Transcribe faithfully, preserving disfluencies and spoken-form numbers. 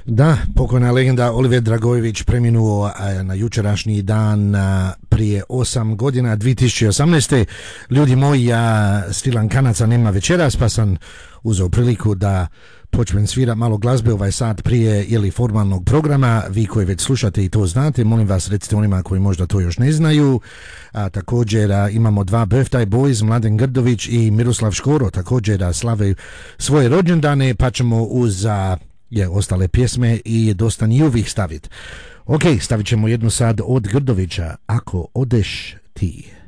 Da, pokojna legenda Oliver Dragojević preminuo na jučerašnji dan prije osam godina, dvije tisuće osamnaeste. Ljudi moji, ja Sri Lankanaca nema večeras, pa sam uzeo priliku da počnem svira malo glazbe ovaj sat prije ili formalnog programa. Vi koji već slušate i to znate, molim vas recite onima koji možda to još ne znaju. A, također a, imamo dva birthday boys, Mladen Grdović i Miroslav Škoro, također a, slave svoje rođendane, pa ćemo uz a, je, ostale pjesme i dosta njihovih staviti. Ok, stavit ćemo jednu sad od Grdovića, Ako odeš ti.